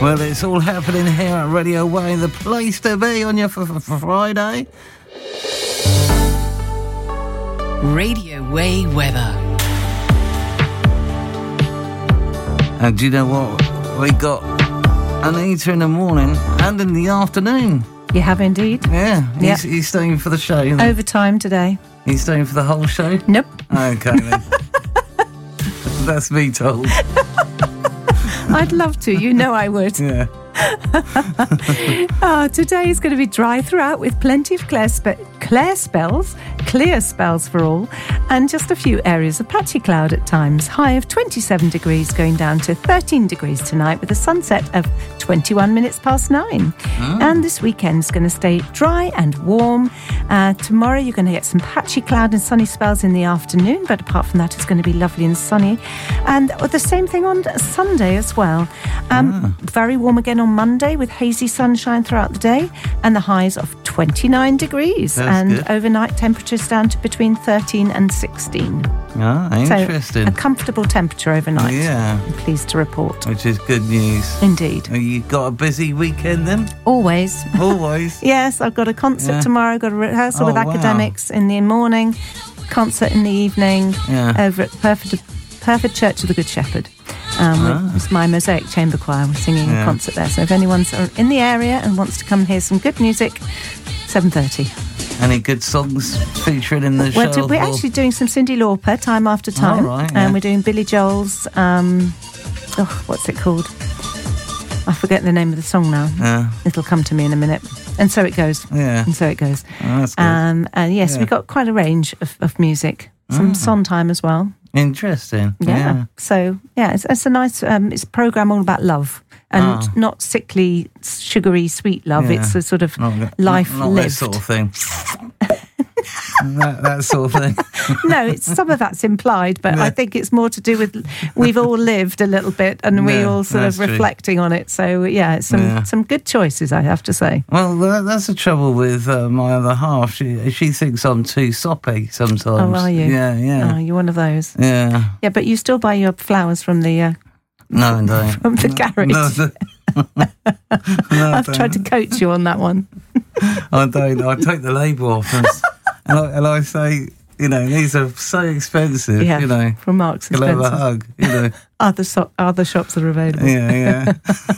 Well, it's all happening here at Radio Way, the place to be on your Friday. Radio Way weather. And do you know what? We got Anita in the morning and in the afternoon. You have indeed. Yeah, he's staying for the show. Overtime today. He's staying for the whole show? Nope. Okay, then. That's me told. I'd love to. You know I would. Yeah. Today is going to be dry throughout with plenty of clear spells for all, and just a few areas of patchy cloud at times. High of 27 degrees going down to 13 degrees tonight with a sunset of 21 minutes past 9. And this weekend's going to stay dry and warm. Tomorrow you're going to get some patchy cloud and sunny spells in the afternoon, but apart from that it's going to be lovely and sunny. And the same thing on Sunday as well. Very warm again on Monday with hazy sunshine throughout the day and the highs of 29 degrees. That's good. Overnight temperatures down to between 13 and 16. Interesting. So a comfortable temperature overnight. Yeah. I'm pleased to report. Which is good news. Indeed. You got a busy weekend then? Always. Always? Yes, I've got a concert tomorrow, got a rehearsal with academics in the morning, concert in the evening over at Perfect Church of the Good Shepherd. It's my Mosaic Chamber Choir. We're singing a concert there. So if anyone's in the area and wants to come and hear some good music, 7:30. Any good songs featuring in the show? We're actually doing some Cyndi Lauper, Time After Time. And we're doing Billy Joel's, what's it called? I forget the name of the song now. It'll come to me in a minute. And so it goes. Yeah. And so it goes. Oh, that's good. And yes, we've got quite a range of music. Some Sondheim as well. Interesting. Yeah. So, it's a nice, it's a programme all about love. And not sickly, sugary, sweet love. Yeah. It's a sort of life not lived. That sort of thing. that sort of thing. No, some of that's implied, but I think it's more to do with we've all lived a little bit and we all sort of reflecting on it. So, it's some good choices, I have to say. Well, that's the trouble with my other half. She thinks I'm too soppy sometimes. Oh, are you? Yeah. Oh, you're one of those. Yeah. Yeah, but you still buy your flowers from the... No, I don't. From the garage. I've tried to coach you on that one. I don't. I take the label off and I say, these are so expensive, from Marks and Spencer. Spencer. Have a hug, Other shops are available. Yeah.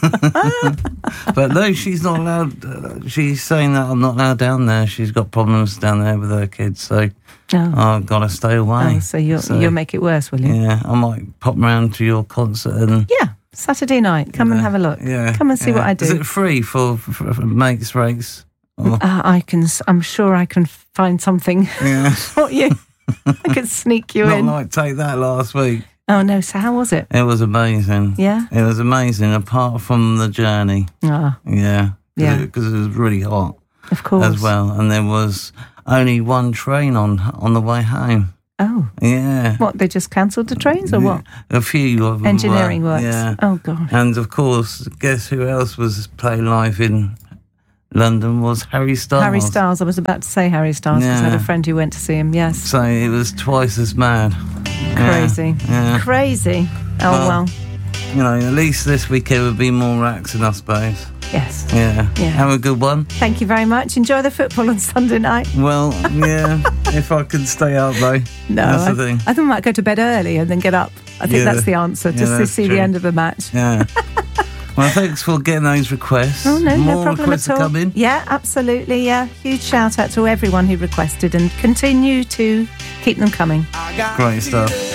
But no, she's not allowed. She's saying that I'm not allowed down there. She's got problems down there with her kids, so I've got to stay away. Oh, so you'll make it worse, will you? Yeah, I might pop round to your concert and... Yeah, Saturday night. Come and have a look. Yeah. Come and see what I do. Is it free for mates race? I'm sure I can find something for you. I can sneak you in. Not like Take That last week. Oh, no. So how was it? It was amazing. Yeah? It was amazing, apart from the journey. Yeah. Because it was really hot. Of course. As well. And there was only one train on the way home. Oh. Yeah. What, they just cancelled the trains or what? A few of them. Engineering works. Yeah. Oh, God. And, of course, guess who else was playing live in London was Harry Styles. Harry Styles. I was about to say Harry Styles because I had a friend who went to see him, yes. So it was twice as mad. Crazy. Yeah. Crazy. Oh, well. At least this weekend would be more action, I suppose. Yes. Yeah. Have a good one. Thank you very much. Enjoy the football on Sunday night. Well, yeah, if I can stay up, though. No, that's the thing. I think I might go to bed early and then get up. I think that's the answer, just to see the end of the match. Yeah. Well, thanks for getting those requests. Oh, no problem requests at all. Come in. Yeah, absolutely, yeah. Huge shout out to everyone who requested and continue to keep them coming. Great stuff.